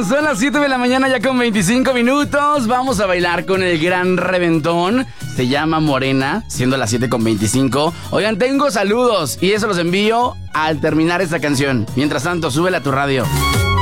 Son las 7 de la mañana ya con 25 minutos. Vamos a bailar con el gran reventón. Se llama Morena, siendo las 7 con 25. Oigan, tengo saludos y eso los envío al terminar esta canción. Mientras tanto, súbela a tu radio.